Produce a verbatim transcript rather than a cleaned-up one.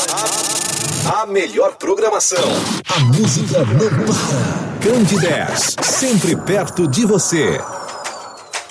A melhor programação. A música não para. Candidez, sempre perto de você.